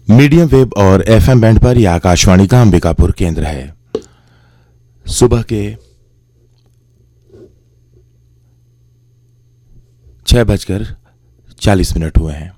Medium wave और FM band पर यह आकाशवाणी का अंबिकापुर केंद्र है। सुबह के 6:40 हुए हैं।